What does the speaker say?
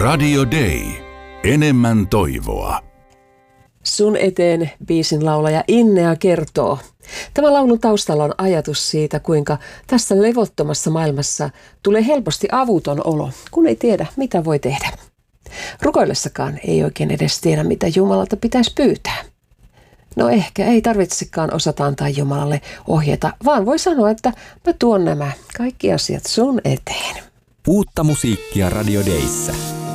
Radio Day. Enemmän toivoa. Sun eteen biisin laulaja Innea kertoo. Tämän laulun taustalla on ajatus siitä, kuinka tässä levottomassa maailmassa tulee helposti avuton olo, kun ei tiedä, mitä voi tehdä. Rukoillessakaan ei oikein edes tiedä, mitä Jumalalta pitäisi pyytää. No ehkä ei tarvitsekaan osata antaa Jumalalle ohjeita, vaan voi sanoa, että mä tuon nämä kaikki asiat sun eteen. Uutta musiikkia Radio Dayssä.